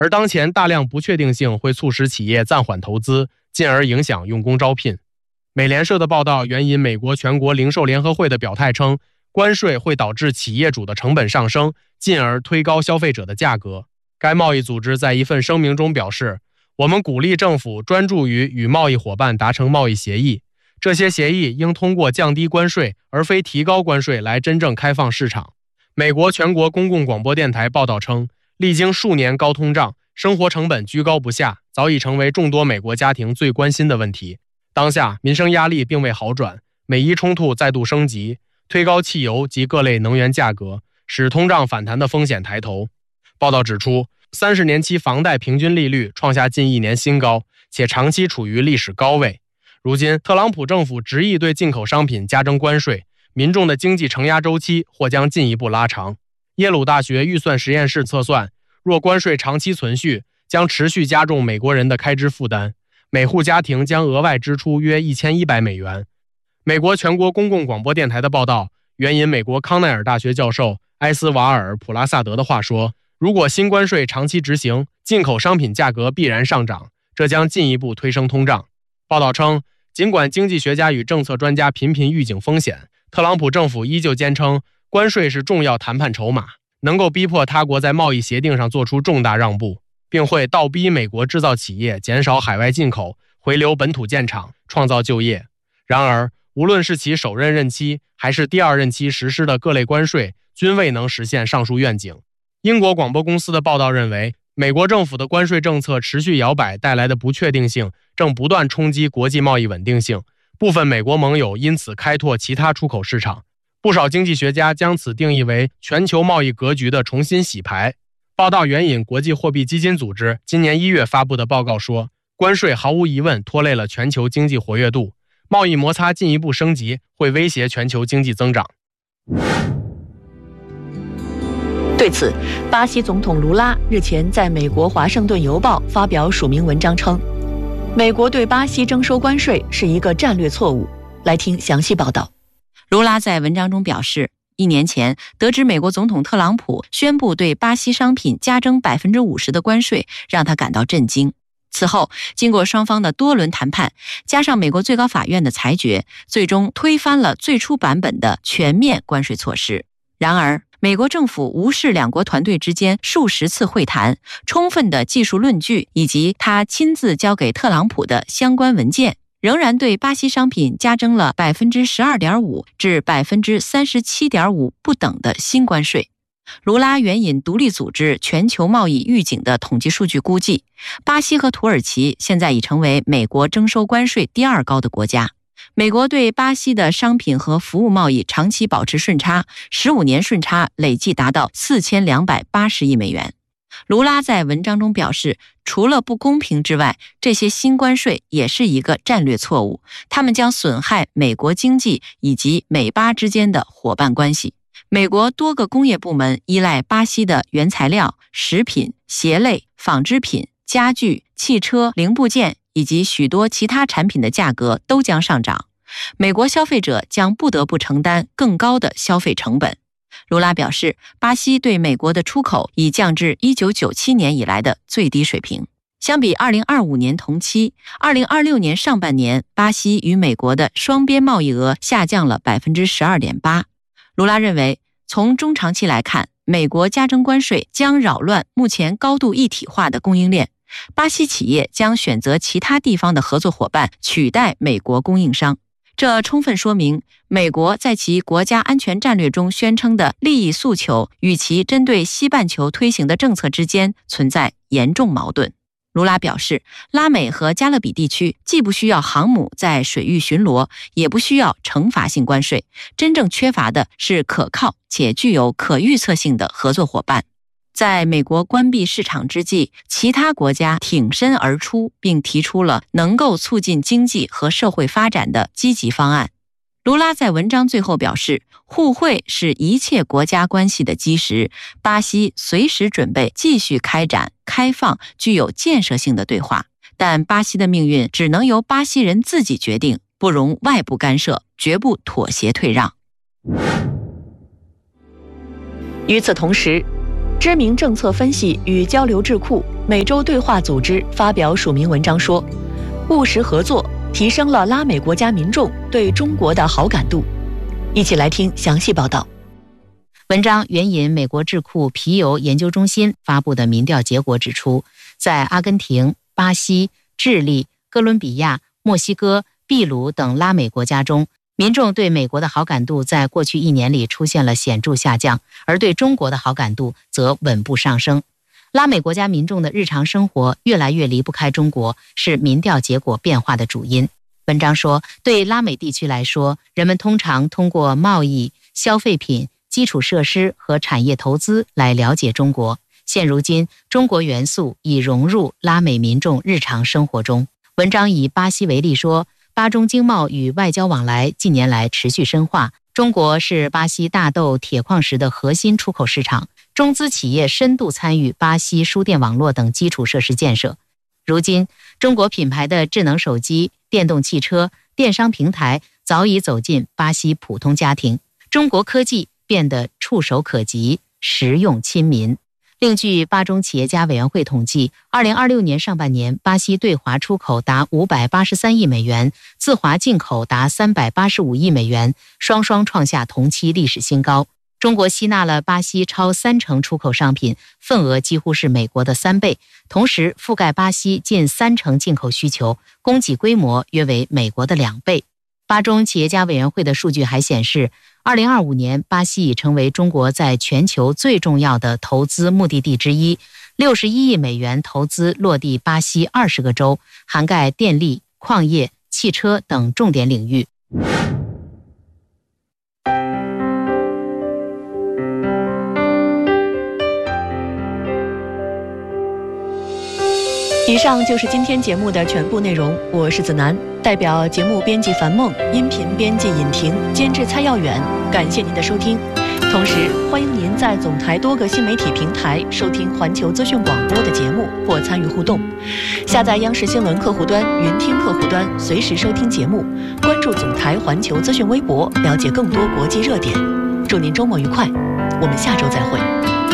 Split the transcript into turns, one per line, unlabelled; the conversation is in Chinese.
而当前大量不确定性会促使企业暂缓投资，进而影响用工招聘。美联社的报道援引美国全国零售联合会的表态称，关税会导致企业主的成本上升，进而推高消费者的价格。该贸易组织在一份声明中表示，我们鼓励政府专注于与贸易伙伴达成贸易协议，这些协议应通过降低关税而非提高关税来真正开放市场。美国全国公共广播电台报道称，历经数年高通胀，生活成本居高不下，早已成为众多美国家庭最关心的问题。当下民生压力并未好转，美伊冲突再度升级，推高汽油及各类能源价格，使通胀反弹的风险抬头。报道指出，30年期房贷平均利率创下近1年新高，且长期处于历史高位。如今，特朗普政府执意对进口商品加征关税，民众的经济承压周期或将进一步拉长。耶鲁大学预算实验室测算，若关税长期存续，将持续加重美国人的开支负担，每户家庭将额外支出约1100美元。美国全国公共广播电台的报道援引美国康奈尔大学教授埃斯瓦尔·普拉萨德的话说，如果新关税长期执行，进口商品价格必然上涨，这将进一步推升通胀。报道称，尽管经济学家与政策专家频频预警风险，特朗普政府依旧坚称关税是重要谈判筹码，能够逼迫他国在贸易协定上做出重大让步，并会倒逼美国制造企业减少海外进口，回流本土建厂，创造就业。然而，无论是其首任任期还是第二任期实施的各类关税，均未能实现上述愿景。英国广播公司的报道认为，美国政府的关税政策持续摇摆带来的不确定性正不断冲击国际贸易稳定性，部分美国盟友因此开拓其他出口市场。不少经济学家将此定义为全球贸易格局的重新洗牌。报道援引国际货币基金组织今年1月发布的报告说，关税毫无疑问拖累了全球经济活跃度，贸易摩擦进一步升级会威胁全球经济增长。
对此，巴西总统卢拉日前在美国《华盛顿邮报》发表署名文章称，美国对巴西征收关税是一个战略错误。来听详细报道。
卢拉在文章中表示，1年前得知美国总统特朗普宣布对巴西商品加征50%的关税，让他感到震惊。此后，经过双方的多轮谈判，加上美国最高法院的裁决，最终推翻了最初版本的全面关税措施。然而，美国政府无视两国团队之间数十次会谈、充分的技术论据以及他亲自交给特朗普的相关文件，仍然对巴西商品加征了 12.5% 至 37.5% 不等的新关税。卢拉援引独立组织全球贸易预警的统计数据估计，巴西和土耳其现在已成为美国征收关税第2高的国家。美国对巴西的商品和服务贸易长期保持顺差，15年顺差累计达到4280亿美元。卢拉在文章中表示，除了不公平之外，这些新关税也是一个战略错误，它们将损害美国经济以及美巴之间的伙伴关系。美国多个工业部门依赖巴西的原材料、食品、鞋类、纺织品、家具、汽车零部件以及许多其他产品的价格都将上涨，美国消费者将不得不承担更高的消费成本。卢拉表示，巴西对美国的出口已降至1997年以来的最低水平。相比2025年同期，2026年上半年，巴西与美国的双边贸易额下降了 12.8%。卢拉认为，从中长期来看，美国加征关税将扰乱目前高度一体化的供应链，巴西企业将选择其他地方的合作伙伴取代美国供应商。这充分说明，美国在其国家安全战略中宣称的利益诉求与其针对西半球推行的政策之间存在严重矛盾。卢拉表示，拉美和加勒比地区既不需要航母在水域巡逻，也不需要惩罚性关税，真正缺乏的是可靠且具有可预测性的合作伙伴。在美国关闭市场之际，其他国家挺身而出，并提出了能够促进经济和社会发展的积极方案。卢拉在文章最后表示，互惠是一切国家关系的基石，巴西随时准备继续开展开放、具有建设性的对话，但巴西的命运只能由巴西人自己决定，不容外部干涉，绝不妥协退让。
与此同时， 知名政策分析与交流智库美洲对话组织发表署名文章说，务实合作提升了拉美国家民众对中国的好感度。一起来听详细报道。
文章援引美国智库皮尤研究中心发布的民调结果指出，在阿根廷、巴西、智利、哥伦比亚、墨西哥、秘鲁等拉美国家中，民众对美国的好感度在过去1年里出现了显著下降，而对中国的好感度则稳步上升。拉美国家民众的日常生活越来越离不开中国，是民调结果变化的主因。文章说，对拉美地区来说，人们通常通过贸易、消费品、基础设施和产业投资来了解中国。现如今，中国元素已融入拉美民众日常生活中。文章以巴西为例说，巴中经贸与外交往来近年来持续深化，中国是巴西大豆、铁矿石的核心出口市场，中资企业深度参与巴西输电网络等基础设施建设。如今，中国品牌的智能手机、电动汽车、电商平台早已走进巴西普通家庭，中国科技变得触手可及，实用亲民。另据巴中企业家委员会统计，2026年上半年，巴西对华出口达583亿美元，自华进口达385亿美元，双双创下同期历史新高。中国吸纳了巴西超30%出口商品，份额几乎是美国的3倍，同时覆盖巴西近30%进口需求，供给规模约为美国的2倍。巴中企业家委员会的数据还显示，2025年巴西已成为中国在全球最重要的投资目的地之一，61亿美元投资落地巴西20个州，涵盖电力、矿业、汽车等重点领域。
以上就是今天节目的全部内容，我是子楠，代表节目编辑樊梦、音频编辑尹婷、监制蔡耀远，感谢您的收听。同时，欢迎您在总台多个新媒体平台收听环球资讯广播的节目或参与互动。下载央视新闻客户端、云听客户端，随时收听节目。关注总台环球资讯微博，了解更多国际热点。祝您周末愉快，我们下周再会。